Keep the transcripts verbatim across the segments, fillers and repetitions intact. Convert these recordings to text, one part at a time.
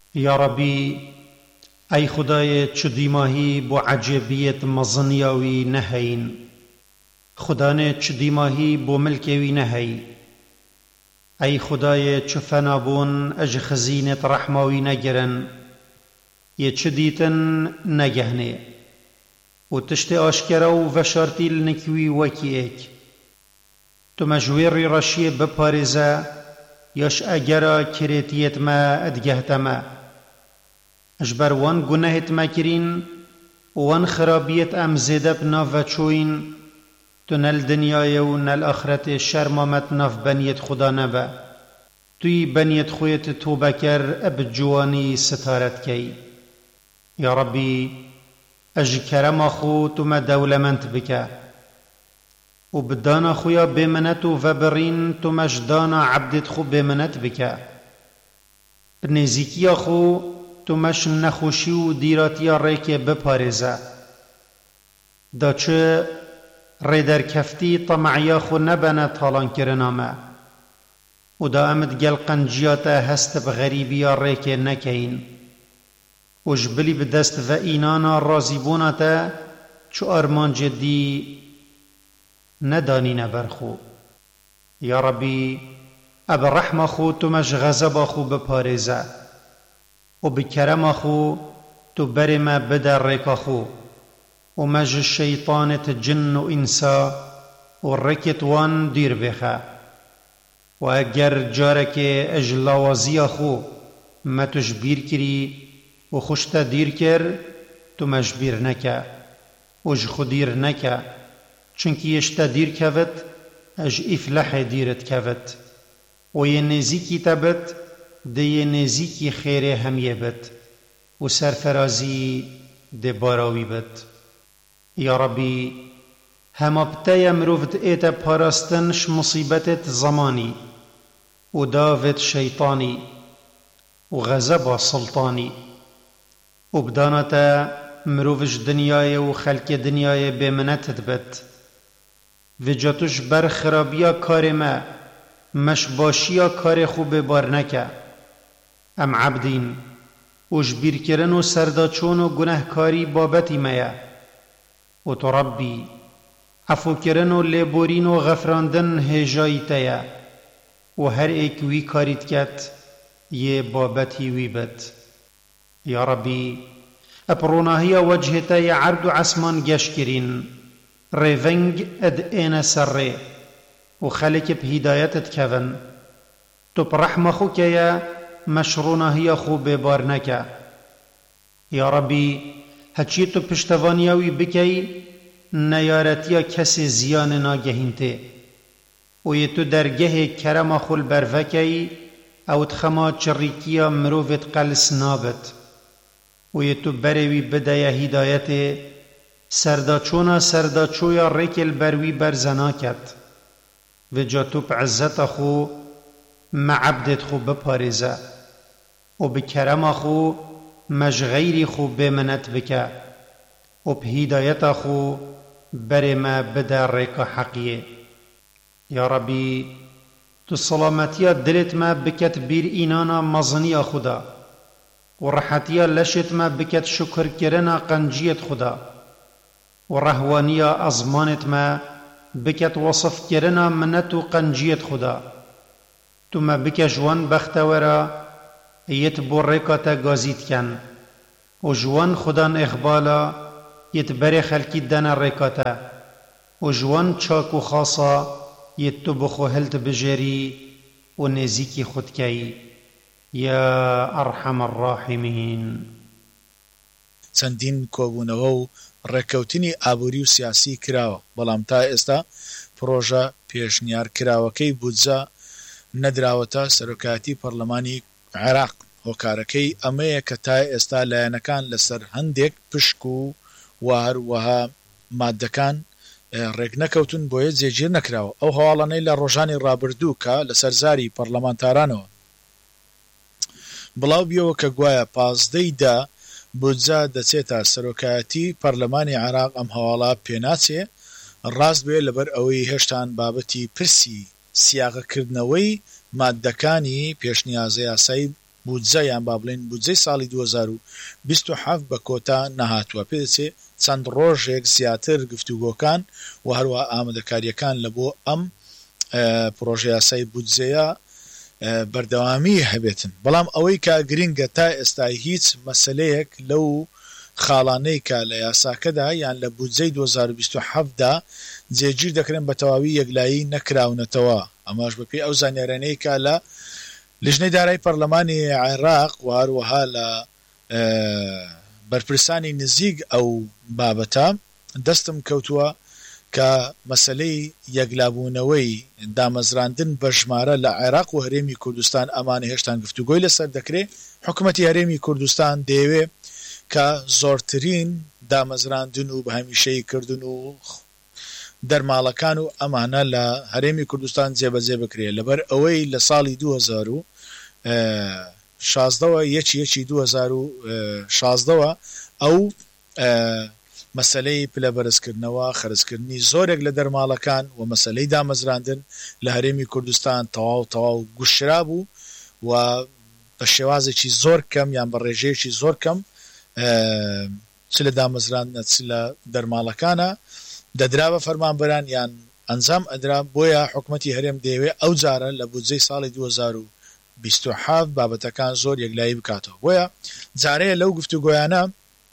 یا ربی ای خدای چو دیماهی بو عجبیت مزنیاوی نهین، خدانه چو دیماهی بو ملکوی نهی. ای خدای چو فنابون اج خزینت رحماوی نگرن، یه چو دیتن نگهنه و تشت آشکرا و وشارتی لنکوی وکی ایک. تو مجویری رشی بپارزه یاش اگرا کریتیت ما ادگهت ما، اجبر وان گناهت ما کرین وان خرابیت ام زیده بناف چوین، تو نل دنیای و نل آخرت شرمامت ناف بنیت خدا نبا. توی بنیت خویت توبه کر اب جوانی ستارت کی. یا ربی اج کرم خو تو ما دولمنت بکه و بدانا خویا بمنت و برین تو مجدانا عبدت خو بمنت بکه. بنزیکی خو تو مش نخوشی و دیراتی ریک بپارزه، دا چه ریدر کفتی طمعی خو نبنه طالان کرنامه و دا امد گل قنجیاتا هست بغریبی ریک نکین و جبلی بدست و اینانا رازیبوناتا چو ارمان جدی ندانی نبرخو. یا ربی اب رحم خو تو مش غضب خو بپارزه و بکرم خو تو برما بدر ریک خو و مج شیطانت جن و انسا و رکت وان دیر بخه. و اگر جارک اجلاوازی خو ما تجبیر کری و خوشتا دیر کر تو مجبیر نکه و اج خودیر نکه، چونکی اشتا دیر کود اج افلح دیرت کود و یه نزیکی تبت ده یه نزیکی خیر همیه بد و سرفرازی ده باراوی بد. یا ربی هما بتای مروفد ایتا پاراستنش مصیبتت زمانی و داوت شیطانی و غضب سلطانی و بدانتا مروفش دنیای و خلق دنیای بمنتت بد و جاتوش بر خرابیا کار ما مش باشیا کار خوب بار نکه. ام عبدین و جبیر کرن و سرداچون و گناهکاری بابتی میا و تو ربی عفو کرن و لیبورین و غفراندن هجایی تیا و هر ایک وی کاریت کت یه بابتی وی بد. یا ربی اپروناهی وجهتا یا عرض و عسمان گش کرین ریونگ اد این سر و خلق بهدایتت کون تو برحمه خو که یا مشروناهی خو ببار نکه. یا ربی هچی تو پشتوانیاوی بکی نیارتیا کسی زیان ناگهینته و یه تو درگه کرم خول بروکی او تخما چریکیا مروفت قلس نابت و یه تو بروی بدای هدایت سرداچونا سرداچویا ریکل بروی برزناکت و جا تو بعزت خو معبدت خو بپارزه و بکرم خو مش غیری خو بمنت بکه و بهدایت خو بر ما بدر ریک حقیه. یا ربی تو سلامتیا دلت ما بکت بیر اینانا مزنی خدا و راحتیا لشت ما بکت شکر کرنا قنجیت خدا و رهوانیا ازمانت ما بکت وصف کرنا منت و قنجیت خدا. تو ما بک جوان بختورا یت بورکاتا گازیت کن و جوان خدان اخبالا یت بر خلکی دنا رکاتا و جوان چاک و خاصا یت تو بخو هلت بجری و نزیکی خود کی. یا ارحم الراحمین. چەندین کۆبوونەوە و ڕێککەوتنی ئابووری و سیاسی کراوە، بەڵام تا ئێستا پرۆژە پێشنیار کراوەکەی بودجە نەدراوەتە سەرۆکایەتی پەرلەمانی عێراق. هۆکارەکەی ئەمەیە کە تا ئێستا لایەنەکان لەسەر هەندێک پشک و هەروەها مادەکان ڕێک نەکەوتن بۆیە جێگیر نەکراوە. ئەو هەواڵانەی لە ڕۆژانی ڕابردوو کە لە سەرزاری پەرلەمانتارانەوە بڵاو بیەوە کە گوایە پازدەی دا بودجە دەچێتە سەرۆکایەتی پەرلەمانی عێراق، ئەم هەواڵە پێناچێ ڕاست بێ لەبەر ئەوەی هێشتان بابەتی پرسی سیاغەکردنەوەی مادەکانی پێشنیازە یاسایی بودجە یان با بڵێن بودجەی ساڵی دوو هەزار و بیست و هەفت بە کۆتا نەهاتووە پێدەچێت چەند ڕۆژێک زیاتر گفتوگۆکان و هەروە ئامادەکاریەکان لە بۆ ئەم پرۆژە یاسای بودجەیە بەردەوامی هەبێتن بەڵام ئەوەی کە گرنگە تا ئێستا هیچ مەسەلەیەک لەو خاڵانەی کە لە یاساکەدا یان لە بودجەی دوو هەزار و بیست و هەفت دا جێگیر دەکرێن بە تەواوی یەکلایی نەکراونەتەوە ئەماش بەپێی ئەو زانیاریانەی کە لە لژنەی دارایی پەرلەمانی عێراق و هەروەها لە بەرپرسانی نزیک ئەو بابەتە دەستم کەوتووە کە مەسەلەی یەکلابوونەوەی دامەزراندن بە ژمارە لە عێراق و هەرێمی کوردستان ئەمانە هێشتا گفتوگۆی لەسەر دەکرێت حکوومەتی هەرێمی کوردستان دەیەوێت کە زۆرترین دامەزراندن و بە هەمیشەی کردن و دەرماڵەکان و ئەمانە لە هەرێمی کوردستان جێبەجێ بکرێت لەبەر ئەوەی لە ساڵی دوو هەزار و شازدەوە یەکی یەکی دوو هەزار و شازدەوە ئەو مەسەلەی پلە بەرزکردنەوە خەرجکردنی زۆرێک لە دەرماڵەکان و مەسەلەی دامەزراندن لە هەرێمی کوردستان تەواو تەواو گوشرا بوو و بە شێوازێکی زۆر کەم یان بە ڕێژەیەکی زۆر کەم چ لە دامەزراندنە چ لە دەرماڵەکانە دەدرا بە فەرمانبەران یان ئەنجام ئەدرا بۆیە حکوومەتی هەرێم دەیەوێت ئەو جارە لە بودجەی ساڵی دوو هەزار و بیست و هەفت بابەتەکان زۆر یەکلایی بکاتەوە بۆیە جارەیە لەو گفتوگۆیانە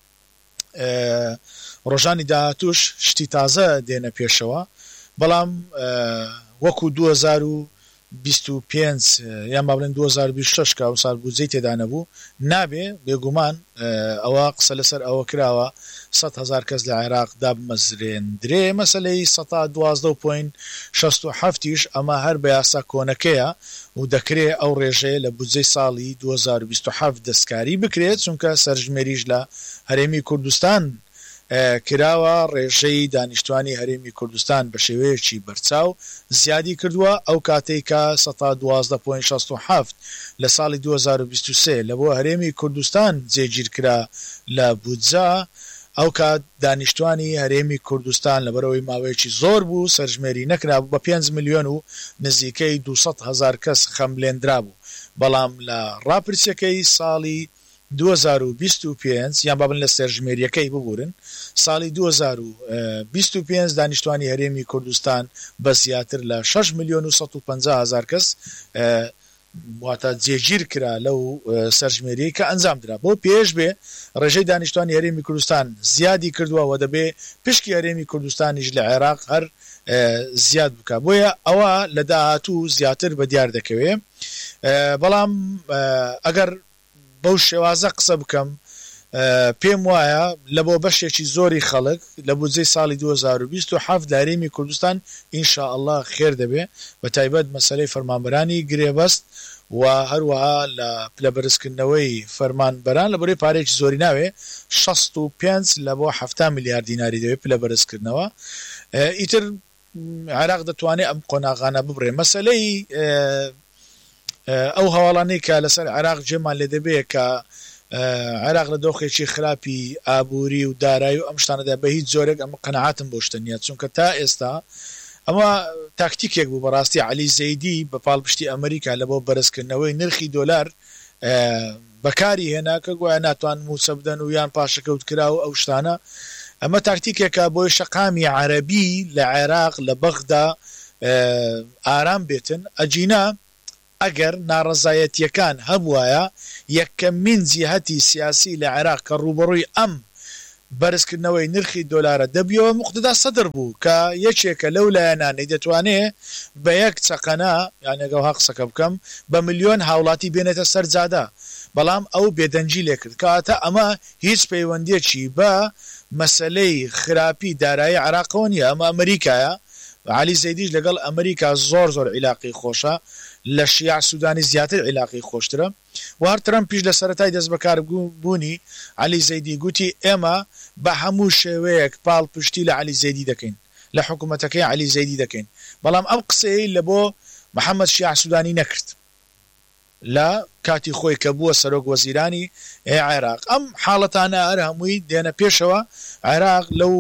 ڕۆژانی داهاتووش شتی تازە دێنە پێشەوە بەڵام وەکو دوو هەزار و بیست و پێنج یان با بڵێن دوو هەزار و بیست و شەش کە ئەو ساڵ بودجەی تێدا نەبوو نابێ بێگومان ئەوە قسە لەسەر ئەوە کراوە سەد هەزار کەس لە عێراق دابمەزرێندرێ مەسەلەی سەد و دوازدە پۆینت شەست و هەفتیش ئەمە هەر بە یاسا کۆنەکەیە و دەکرێت ئەو ڕێژەیە لە بودجەی ساڵی دوو هەزار و بیست و هەفت دەستکاری بکرێت چونکە سەرژمێریش لە هەرێمی کوردستان کراوە ڕێژەی دانیشتوانی هەرێمی کوردستان بە شێوەیەکی بەرچاو زیادی کردووە ئەو کاتێک کە سەد و دوازدە پۆینت شەست و هەفت لە ساڵی دوو هەزار و بیست و سێ لە بۆ هەرێمی کوردستان جێگیر کرا لە بودجە ئەو کات دانیشتوانی هەرێمی کوردستان لەبەرەوەی ماوەیەکی زۆر بوو سەرژمێری نەکرا بە پێنج ملیۆن و نزیکەی دووسەد هەزار کەس خەملێنرا بوو بەڵام لە ڕاپرسیەکەی ساڵی دوو هەزار و بیست و پێنج یان بابن لە سەرژمێریەکەی ببورن ساڵی دوو هەزار و بیست و پێنج دانیشتوانی هەرێمی کوردستان بە زیاتر لە شەش ملیۆن و سەد و پەنجا هەزار کەس واتە جێگیر کرا لەو سەرژمێری کە ئەنجام درا بۆ پێش بێ ڕێژەی دانیشتوانی هەرێمی کوردستان زیادی کردووە و دەبێ پشکی هەرێمی کوردستانیش لە عێراق هەر زیاد بکە بۆیە ئەوە لە داهاتوو زیاتر بە دیار دەکەوێت بەڵام ئەگەر بەو شێوازە قسە بکەم پێم وایە لە بۆ بەشێکی زۆری خەڵک لە بودجەی ساڵی دوو هەزار و بیست و هەفت لە هەرێمی کوردستان ئینشاءالله خێر دەبێ بە تایبەت مەسەلەی فەرمانبەرانی گرێبەست و هەروەها لە پلە بەرزکردنەوەی فەرمانبەران لە بەرەوەی پارێکی زۆری ناوێ شەست و پێنج لە بۆ هەفتە میلیارد دیناری دەوێت پلە بەرزکردنەوە ئیتر عێراق دەتوانێت ئەم قۆناغانە ببڕێ مەسەلەی ئەو هەواڵانەی کە لەسەر عێراق جێمان لێ دەبێت کە عێراق لە دۆخێکی خراپی ئابووری و دارایی و ئەم شتانەدا بە هیچ جۆرێک ئەمە قەنەعاتم بۆ شتە نییە چونکە تا ئێستا ئەمە تاکتیکێک بوو بەڕاستی عەلی زەیدی بە پاڵپشتی ئەمریکا لە بۆ بەرزکردنەوەی نرخی دۆلار بەکاری هێنا کە گوایە ناتوان موچە بدەن و یان پاشەکەوت کرا و ئەو شتانە ئەمە تاکتیکێکە بۆی شەقامی عەرەبی لە عێراق لە بەغدا ئارام بێتن ئەجینا ئەگەر ناڕەزایەتیەکان هەبوایە یەکەمین جیهەتی سیاسی لە عێراق کە ڕوبەڕووی ئەم بەرزکردنەوەی نرخی دۆلارە دەبیەوە مقتدا سەدر بوو کە یەکێکە لەو لایەنانەی دەتوانێت بە یەک چەقەنا یانەگەڵ ها قسەکە بکەم بە ملیۆن هاوڵاتی بێنێتە سەرجادا بەڵام ئەو بێدەنجی لێ کرد کاتە ئەمە هیچ پەیوەندیەکی بە مەسەلەی خراپی دارایی عێراقەوە نیە ئەمە ئەمریکایە عەلی زەیدیش لەگەڵ ئەمریکا زۆر زۆر عیلاقی خۆشە لە شیع سوودانی زیاتر عیلاقی خۆشترە و هەر ترەمپیش لە سەرەتای دەست بەکار بوونی عەلی زەیدی گوتی ئێمە بە هەموو شێوەیەک پاڵپشتی لە عەلی زەیدی دەکەین لە حکوومەتەکەی عەلی زەیدی دەکەین بەڵام ئەم قسەی لە بۆ محەممەد شیع سوودانی نەکرد لە کاتی خۆی کە بووە سەرۆک وەزیرانی عێراق ئەم حاڵەتانە هەر هەمووی دێنە پێشەوە عێراق لەو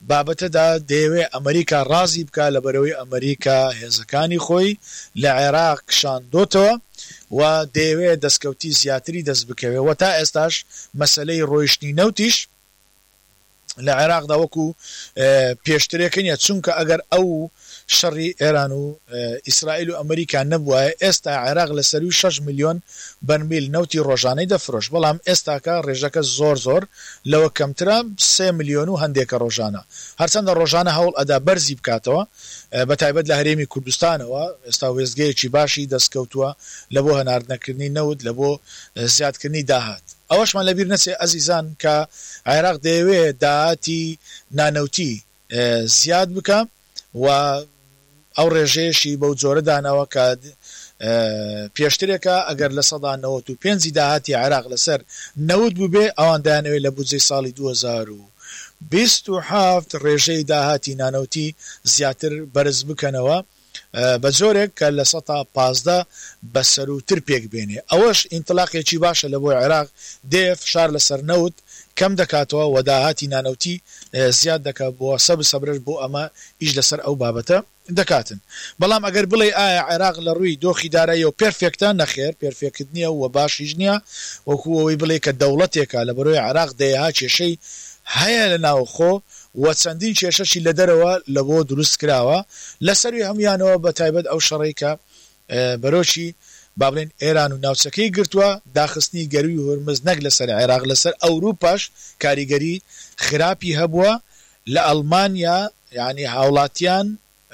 بابەتەدا دەیەوێ ئەمریکا ڕازی بکە لەبەرەوەی ئەمریکا هێزەکانی خۆی لە عێراق کشاندۆتەوە و دەیەوێ دەستکەوتی زیاتری دەست بکەوێ و تا ئێستاش مەسەلەی ڕۆیشتنی نەوتیش لە عێراقدا وەکو پێشترێکە نیە، چونکە ئەگەر ئەو شەڕی ئێران و ئیسرائیل و ئەمریکا نەبووە ئێستا عێراق لە سەروی شەش ملیۆن بەرمیل نەوتی ڕۆژانەی دەفرۆش، بەڵام ئێستاکە ڕێژەکە زۆر زۆر لەوە کەمترە سێ ملیۆن و هەندێکە ڕۆژانە، هەرچەندە ڕۆژانە هەوڵ ئەدا بەرزی بکاتەوە بە تایبەت لە هەرێمی کوردستانەوە ئێستا وێزگەیەکی باشی دەستکەوتووە لە بۆ هەناردنەکردنی نەوت لە بۆ زیادکردنی داهات. ئەوەشمان لەبیر نەچێ ئەزیزان کە عێراق دەیەوێت داهاتی نانەوتی زیاد بکە و ئەو ڕێژەیەشی بەو جۆرە داناوە کە پێشترێکە ئەگەر لە سەدا نەوەت و پێنجی داهاتی عێراق لەسەر نەوت بووبێ ئەوان دایانەوێت لە بودجەی ساڵی دوو هەزار و بیست و هەفت ڕێژەی داهاتی نانەوتی زیاتر بەرز بکەنەوە بە جۆرێک کە لە سەدا پازدە بەسەروتر پێک بێنێ. ئەوەش ئینتلاقێکی باشە لە بۆ عێراق دێ فشار لەسەر نەوت کەم دەکاتەوە و داهاتی نانەوتی زیاد دەکات بۆ سەب سەبرش بۆ ئەمە ئیش لەسەر ئەو بابەتە دەکاتن. بەڵام ئەگەر بڵێ ئایا عێراق لە ڕووی دۆخی دارایی و پێرفێکتە نەخێر پێرفێکت نییە و باشیش نییە، وەکوەوەی بڵێ کە دەوڵەتێکە لە بەرۆی عێراق دەیها کێشەی هەیە لە ناوخۆ و چەندین کێشەشی لە دەرەوە لە بۆ دروست کراوە لەسەروی هەمویانەوە بە تایبەت ئەو شەڕێکە بەرۆشی با بڵێن ئێران و ناوچەکەی گرتووە داخستنی گەروی و هورمز نەک لەسەر عێراق لەسەر ئەوروپاش کاریگەری خراپی هەبووە لە ئەڵمانیا، یعنی هاوڵاتیان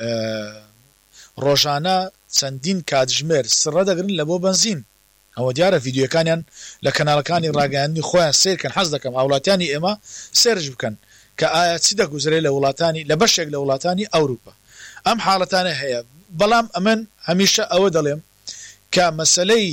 ڕۆژانە چەندین کاتژمێر سڕە دەگرن لە بۆ بنزین. ئەوە دیارە ڤیددیوەکانیان لە کەناڵەکانی ڕاگەیاندنی خۆیان سیرکەن، حەز دەکەم هاوڵاتیانی ئێمە سێرش بکەن کە ئایا چی دەگوزرێت لە وڵاتانی لە بەشێک لە وڵاتانی ئەوروپا. ئەم حاڵەتانە هەیە، بەڵام ئەمن هەمیشە ئەوە دەڵێم کە مەسەلەی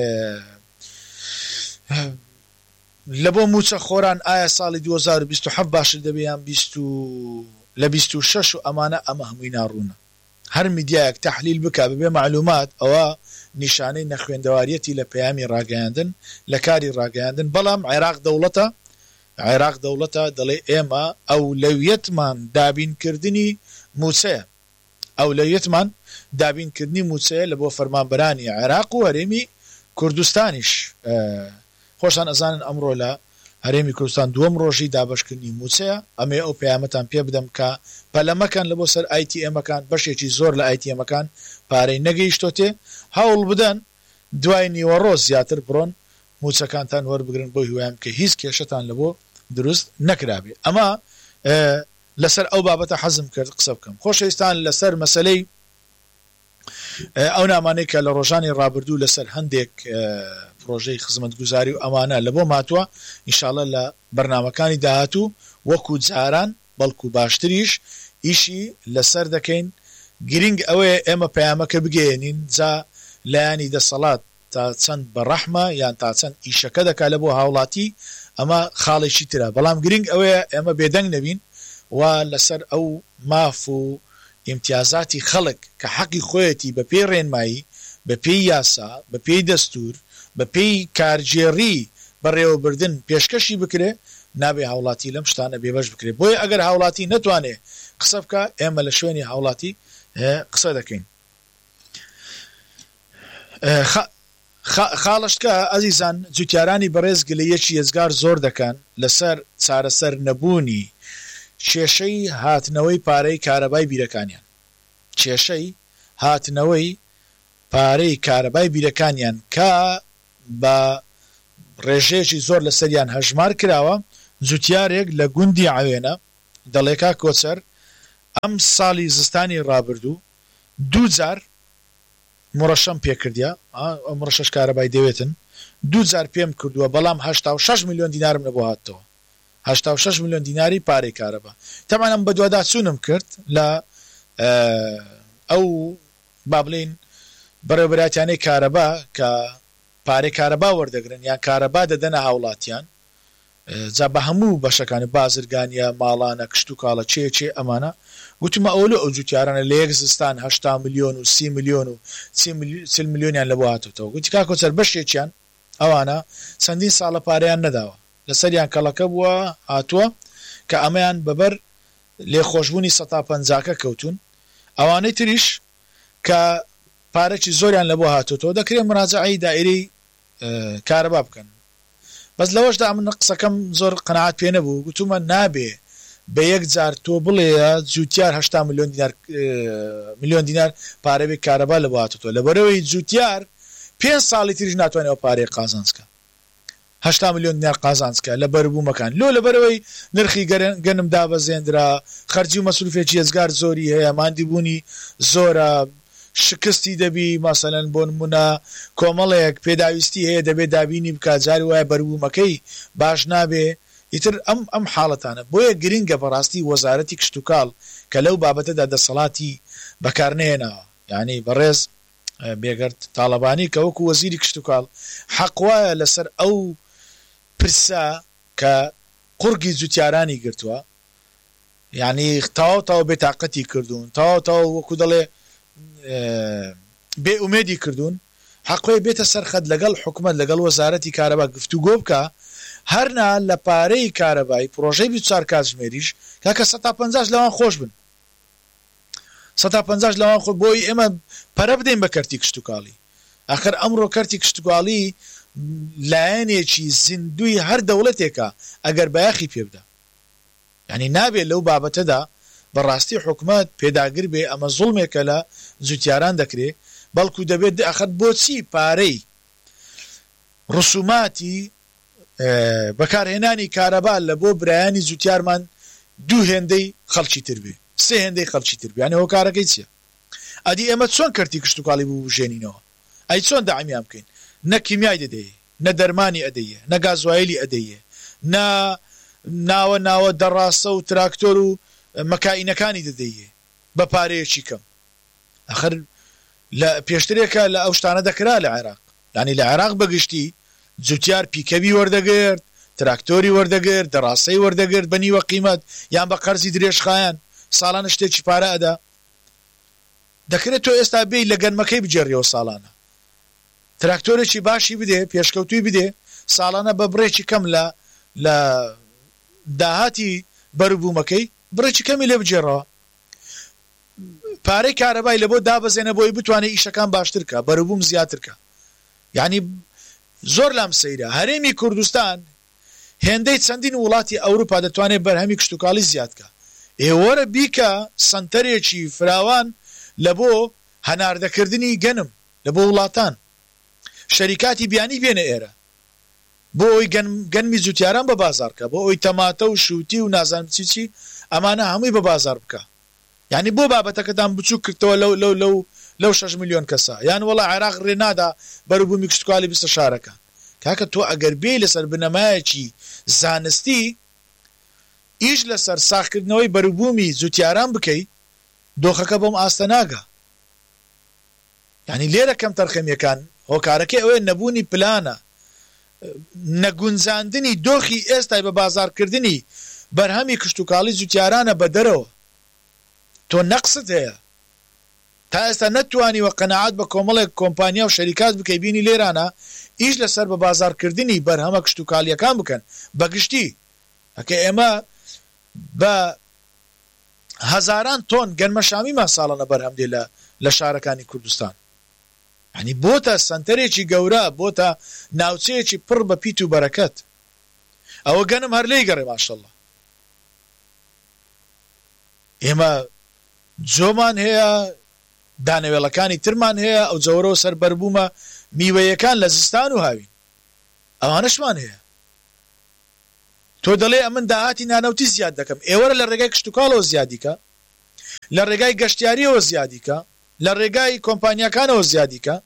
لە بۆ موچە خۆران ئایا ساڵی دوو هەزار و بیست و هەفت باشتر دەبیان لە بیست و شەش و ئەمانە ئەمە هەمووی ناڕوونە. هەر میدیایەک تەحلیل بکە ببێ معلومات ئەوە نیشانەی نەخوێندەواریەتی لە پەیامی ڕاگەیاندن لە کاری ڕاگەیاندن. بەڵام عێراق دەوڵەتە عێراق دەوڵەتە دەڵێ ئێمە ئەولەویەتمان دابینکردنی موچەیە، ئەولەویەتمان دابینکردنی موچەیە لە بۆ فەرمانبەرانی عێراق و هەرێمی کوردستانیش. خۆشان ئەزانن ئەمڕۆ لە هەرێمی کوردستان دووەم ڕۆژی دابشکردنی موچەیە. ئەمێ ئەو پەیامەتان پێ بدەم کە پەلەمەکان لە بۆ سەر ئای تی ئێمەکان بەشێکی زۆر لە ئای تی ئێمەکان پارەی نەگەیشتۆتێ، هەوڵ بدەن دوای نیوەڕۆ زیاتر بڕۆن موچەکانتان وەربگرن بۆ هیوایان کە هیچ کێشەتان لە بۆ دروست نەکرابێ. ئەمە لەسەر ئەو بابەتە حەزم کرد قسە بکەم. خۆشەویستان لەسەر مەسەلەی ئەو نامانەی کە لە ڕۆژانی ڕابردوو لەسەر هەندێک پرۆژەی خزمەتگوزاری و ئەمانە لە بۆ ماتووە، ئینشاڵڵا لە بەرنامەکانی داهاتوو وەکو جاران بەڵکو باشتریش ئیشی لەسەر دەکەین. گرنگ ئەوەیە ئێمە پەیامەکە بگەێنین جا لایانی دەسەڵات تا چەند بەڕەحمە یان تا چەند ئیشەکە دەکا لە بۆ هاوڵاتی ئەمە خاڵێکی ترە، بەڵام گرنگ ئەوەیە ئێمە بێدەنگ نەبین و لەسەر ئەو ماف و ئیمتیازاتی خەڵک کە حەقی خۆیەتی بە پێی ڕێنمایی بە پێی یاسا بە پێی دەستور بە پێی کارجێڕی بەڕێوەبردن پێشکەشی بکرێ نابێ هاوڵاتی لەم شتانە بێبەش بکرێ. بۆیە ئەگەر هاوڵاتی نەتوانێ قسە بکە ئێمە لە شوێنی هاوڵاتی قسە دەکەین. خاڵشتکە ئەزیزان جوتیارانی بەڕێز گلەیەکی ێزگار زۆر دەکەن لەسەر چارەسەر نەبوونی کێشەی هاتنەوەی پارەی کارەبای بیرەکانیان، کێشەی هاتنەوەی پارەی کارەبای بیرەکانیان کە بە ڕێژەیەکی زۆر لەسەریان هەژمار کراوە. جوتیارێک لە گوندی عوێنە دەڵێکا کۆچەر ئەم ساڵی زستانی ڕابردوو دوو جار مڕەشەم پێکردیا، ئەم ڕەشەش کارەبای دەوێتن دوو جار پێم کردووە، بەڵام هەشتا و شەش میلیۆن دینارم لە بۆ هاتەوە، هەشتا و شەش میلیۆن دیناری پارەی کارەبا. تەمانم بە دووەدا چوونم کرد لە ئەو با بڵێن بەڕێوەبەراتیانەی کارەبا کە پارەی کارەبا وەردەگرن یان کارەبا دەدەنە هاوڵاتیان، جا بە هەموو بەشەکانی بازرگانیە ماڵانە کشت و کاڵە چێ چێ ئەمانە گوتمە ئەولو ئەو جوتیارانە لە یەک زستان هەشتا میلیۆن و سی میلیۆن و چل میلیۆنیان لە بۆ هاتوتەوە. گوتی کا کۆچەر بەشێکیان ئەوانە چەندین ساڵە پارەیان نەداوە، لەسەریان کەڵەکە بووە هاتووە کە ئەمەیان بەبەر لێخۆشببوونی سەتا پەنجاکە کەوتون ئەوانەی تریش کە پارەی زۆریان لە بۆ هاتوتەوە دەکرێت مراجعەی دائیرەی کارەبا بکەن بەس لەوەشدا من قسەکەم زۆر قەناعەت پێ نەبوو گوتومە نابێ بە یەک جار تۆ بڵێ جوتیار هەشتا ملیۆن دینار ملیۆن دینار پارەبێک کارەبا لە بۆ هاتوتەوە لەبەرەوەی جوتیار پێنج ساڵی تریش ناتوانێت ئەو پارەی قازانجکە هەشتا ملیۆن دینار قازانجکە لە بەربوومەکان لۆ لەبەرەوەی نرخی گەنم دابەزێنرا خەرجی و مەسروفێکی هێزگار زۆری هەیە ماندیبوونی زۆرە شکستی دەبی مەسەلەن بۆ نمونە کۆمەڵێک پێداویستی هەیە دەبێت دابینی بکات جاری وایە بەربوومەکەی باش نابێ ئیتر ئەم ئەم حاڵەتانە بۆیە گرنگە بەڕاستی وەزارەتی کشتتوکاڵ کە لەو بابەتەدا دەسەڵاتی بەکارنێنەوە یعنی بەڕێز بێگەرت تاالبانی کە وەکو وەزیری کشتتوکاڵ حەقوایە لەسەر ئەو پرسا کە قورگی جوتیارانی گرتووە یعنی تاو تاو بێتاقەتی کردوون تاو تاو وەکو دەڵێ بێ ئومێدی کردوون حەقوی بێتە سەرخەت لەگەڵ حکومت لەگەڵ وەزارەتی کارەبا گفتوگۆ بکە هەرنا لە پارەی کارەبایی پرۆژەی بیست و چوار کاتژمێریش کاکە سەتا پەنجاش لەوان خۆش بن سەتا پەنجاش لەوان خۆ بۆی ئێمە پەرە بدەین بە کەرتی کشتتوکاڵی ئاخر ئەمڕۆ کەرتی کشتتوکاڵی لایەنێکی زیندوی هەر دەوڵەتێکە ئەگەر بەیاخی پێ بدە یعنی نابێت لەو بابەتەدا بەڕاستی حکومت پێداگر بێ ئەمە زوڵمێکە لە جوتیاران دەکرێت بەڵکو دەبێت ئەخەت بۆچی پارەی ڕسوماتی بەکارهێنانی کارەبا لە بۆ برایانی جوتیارمان دوو هێندەی خەڵکی تر بێ سێ هێندەی خەڵکی تر بیانێ هۆ کارەکەی چییە ئەدی ئێمە چۆن کەرتی کشتتوکاڵی ببژێنینەوە ئەی چۆن داعمیان بکەین نە کیمیای دەدەیە نە دەرمانی ئەدەیە نە گازوایلی ئەدەیە نە ناوە ناوە دەڕاستە و تراکتۆر و مەکائینەکانی دەدەیە بە پارەیەکی کەم ئەخر لە پێشترێکە لە ئەو شتانە دەکرا لە عێراق یعنی لە عێراق بەگشتی جوتیار پیکەوی وەردەگرت تراکتۆری وەردەگرت دەڕاستەی وەردەگرت بە نیوە قیمەت یان بە قەرزی درێژخایەن ساڵانە شتێکی پارە ئەدا دەکرێت تۆ ئێستا بێی لە گەنمەکەی بجێڕیەوە ساڵانە تراکتۆرێکی باشی بدێ پێشکەوتوی بدێ ساڵانە بە بڕێکی کەم لە لە داهاتی بەربوومەکەی بڕێکی کەمی لێ بجێڕەوە پارەی کارەبای لە بۆ دابەزێنە بۆی بتوانێت ئیشەکان باشترکە بەربووم زیاترکە یعنی زۆر لام سەیرە هەرێمی کوردستان هێندەی چەندین وڵاتی ئەوروپا دەتوانێت بەرهەمی کشتتوکاڵی زیادکە ئێوەرە بیکە سنتەرێکی فراوان لە بۆ هەناردەکردنی گەنم لە بۆ وڵاتان شەریکاتی بیانی بێنە ئێرە بۆ ئەوی گەنمی جوتیاران بە بازارکە بۆ ئەوی تەماتە و شووتی و نازانم چیچی ئەمانە هەمووی بە بازار بکە یعنی بۆ بابەتەکەتان بچوو کردەوە لەو لەو لەو لەو شەش ملیۆن کەسە یان وەڵا عێراق ڕێنادا بەربوومی کشتتوکاڵی بیستە شارەکان کاکە تۆ ئەگەر بێ لەسەر بنەمایەکی زانستی ئیش لەسەر ساختکردنەوەی بەربوومی جوتیاران بکەیت دۆخەکە بۆم ئاستە ناگە یعنی لێرە کەم تەرخەمیەکان هۆکارەکەی ئەوەیە نەبوونی پلانە نەگونجاندنی دۆخی ئێستای بە بازارکردنی بەرهەمی کشتتوکاڵی جوتیارانە بە دەرەوە تۆ نەقست هەیە تا ئێستا نەتوانیوە قەنەعات بە کۆمەڵێک کۆمپانیا و شەریکات بکەی بینی لێرانە ئیش لەسەر بە بازارکردنی بەرهەمە کشتتوکاڵیەکان بکەن بەگشتی ئەکە ئێمە بە هەزاران تۆن گەنمەشامیمان ساڵانە بەرهەم دێ لە لە شارەکانی کوردستان ینی بۆتە سنتەرێکی گەورە بۆتە ناوچەیەکی پڕ بە پیت و بەرەکەت ئەوە گەنم هەر لێی گەڕێ ماشەڵڵا ئێمە جۆمان هەیە دانەوێڵەکانی ترمان هەیە ئەو جەوەرەوە سەر بەربوومە میوەیەکان لە زستان و هاوین ئەوانەشمان هەیە تۆ دەڵێ ئەمن داهاتی نانەوتی زیاد دەکەم ئێوەرە لە ڕێگای کشتتوکاڵەوە زیادیکە لە ڕێگای گەشتیاریەوە زیادیکە لە ڕێگای کۆمپانیەکانەوە زیادیکە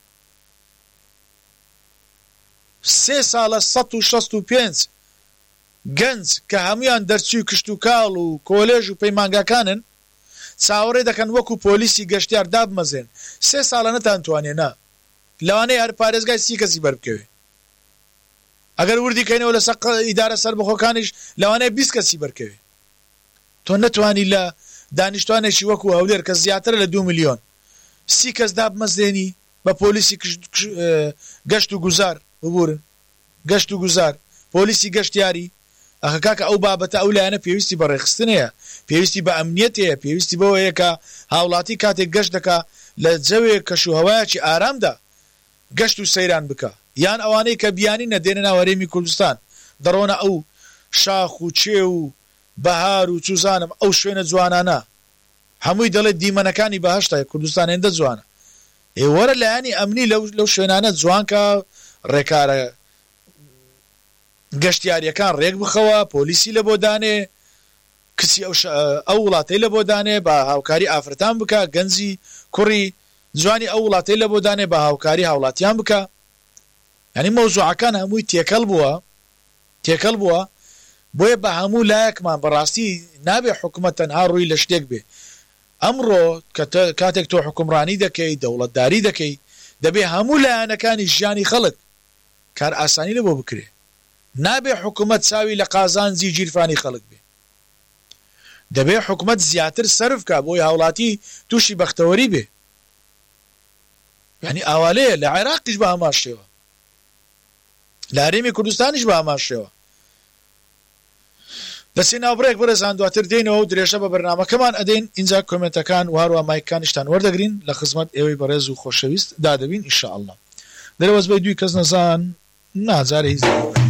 سێ ساڵە سەد و شەست و پێنج گەنج کە هەمویان دەرچوی کشتتوکاڵ و کۆلێژ و پەیمانگاکانن چاوەڕێ دەکەن وەکو پۆلیسی گەشتیار دابمەزێن سێ ساڵە نەتانتوانێنا لەوانەیە هەر پارێزگای سی کەسی بەربکەوێ ئەگەر وردی کەینەوە لە سەق ئیدارە سەربەخۆکانیش لەوانەیە بیست کەسی بەرکەوێ تۆ نەتوانی لە دانیشتوانێکی وەکو هەولێر کە زیاتر لە دوو ملیۆن سی کەس دابمەزێنی بە پۆلیسی گەشت و گوزار ببورن گەشت و گوزار پۆلیسی گەشتیاری ئەخە کاکە ئەو بابەتە ئەو لایەنە پێویستی بە ڕێخستنەیە، پێویستی بە ئەمنیەتەیە، پێویستی بەوەیە کە هاوڵاتی کاتێک گەشت دەکا لە جەوێک کەشوهەوایەکی ئارامدا گەشت و سەیران بکە، یان ئەوانەی کە بیانی نەدێنە ناو هەرێمی کوردستان دەڕۆنە ئەو شاخ و چێ و بەهار و چوزانم ئەو شوێنە جوانانە هەمووی دەڵێت دیمەنەکانی بەهەشتە کوردستان هێندە جوانە، ئێوەرە لایانی ئەمنی لەو شوێنانە جوانکە، ڕێکارە گەشتیاریەکان ڕێک بخەوە، پۆلیسی لە بۆ دانێ، کچی ئەو وڵاتەی لە بۆ دانێ بە هاوکاری ئافرەتان بکە، گەنجی کوڕی جوانی ئەو وڵاتەی لە بۆ دانێ بە هاوکاری هاوڵاتیان بکە. ینی مەوزوعەکان هەمووی تێکەڵ بووە تێکەڵ بووە بۆیە بە هەموو لایەکمان بەڕاستی نابێ حکومەت تەنها ڕووی لە شتێک بێ. ئەمڕۆ کاتێک تۆ حکومڕانی دەکەی دەوڵەتداری دەکەی دەبێ هەموو لایەنەکانی ژیانی خەڵک کار ئاسانی لە بۆ بکرێ، نابێ حکومەت چاوی لە قازانجی گیرفانی خەڵک بێ، دەبێ حکومەت زیاتر سەرف کە بۆی هاوڵاتی تووشی بەختەوەری بێ. یعنی ئاوالەیە لە عێراقیش بە هەمان شێوە، لە هەرێمی کوردستانیش بە هەمان شێوە. دەسێ ناوبڕێک بەرەزان دواتر دێنەوە و درێژە بە بەرنامەکەمان ئەدەین. اینجا کۆمنتەکان و هەروە مایکانیشتان وەردەگرین لە خزمەت ئێوەی بەڕێز و خۆشەویست دادەبین ئینشاءالله. دەرەوەز بەی دوی کەس نەزان نازارە هیچ